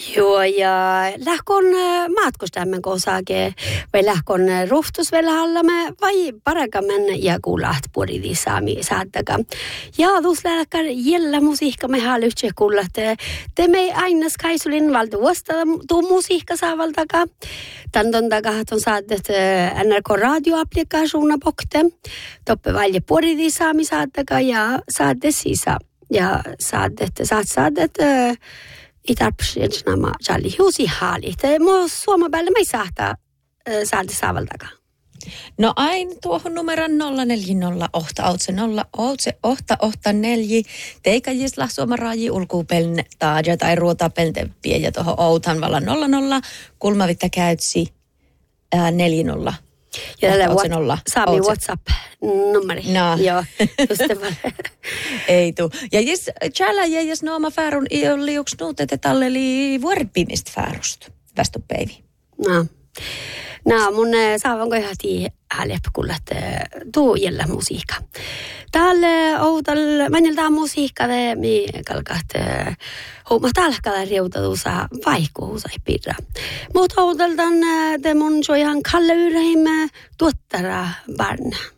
Joo, ja lähkon matkustamme kosake, vai lähkon ruhtusvelhallamme, vai parakammen ja kuulat puoliti saami saattaka. Ja tuossa jällä musiikka me haluamme kuulla, te me aina skaisulin valta vuosta tuo musiikka saavaltaka. Tän takaa saadet NRK radioaplikaationa pokte. Toppe valje puoliti saami saattaka ja saatte sisä. Ja saadet i tarpsensnama jalli huusi haalit. Mo Suomen päälle me ei saada saavaltakaan. No aina tuohon numeron 0408 teikä jisla Suomen raaji ulkuupeln taaja tai ruotapelten ja tuohon outan valla 00 kulmavitta käytsi 40. Ja tällä saami WhatsApp-numeri. No. Joo, ei tuu. Ja jos täällä jäis nooma färun oli yksi nuut, että tälle oli vuorpimistä färusta västöpäivi. No, mun saavanko ihan hälepkulla, että tuu jällä musiikka. Täällä outal, manjeltaan musiikka, mi kalkat homma talkalla riutatuusa vaikuusa ei pidä. Mutta outaltan te mun joihan kalle yrähimme tuottara barna.